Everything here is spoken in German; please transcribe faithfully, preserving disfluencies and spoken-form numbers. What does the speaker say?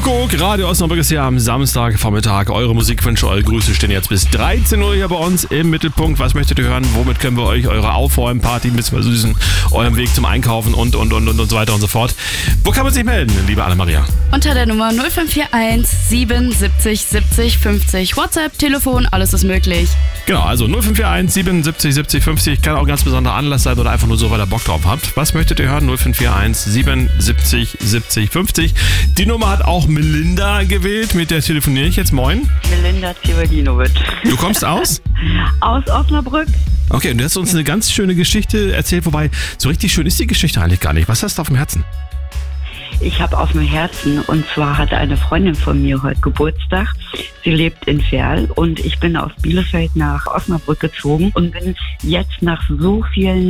Kuckuck, Radio Osnabrück ist hier am Samstagvormittag. Eure Musikwünsche, eure Grüße stehen jetzt bis dreizehn Uhr hier bei uns im Mittelpunkt. Was möchtet ihr hören? Womit können wir euch eure Aufräumparty ein bisschen versüßen? Euren Weg zum Einkaufen und, und, und, und, und so weiter und so fort. Wo kann man sich melden, liebe Anna-Maria? Unter der Nummer null fünf vier eins siebenundsiebzig siebzig fünfzig. WhatsApp, Telefon, alles ist möglich. Genau, also null fünf vier eins siebenundsiebzig siebzig fünfzig. Kann auch ein ganz besonderer Anlass sein oder einfach nur so, weil ihr Bock drauf habt. Was möchtet ihr hören? null fünf vier eins siebenundsiebzig siebzig fünfzig. Die Nummer hat auch Melinda gewählt, mit der telefoniere ich jetzt. Moin. Melinda Zivadinovic. Du kommst aus? Aus Osnabrück. Okay, und du hast uns eine ganz schöne Geschichte erzählt, wobei so richtig schön ist die Geschichte eigentlich gar nicht. Was hast du auf dem Herzen? Ich habe auf dem Herzen, und zwar hatte eine Freundin von mir heute Geburtstag. Sie lebt in Verl und ich bin aus Bielefeld nach Osnabrück gezogen und bin jetzt nach so vielen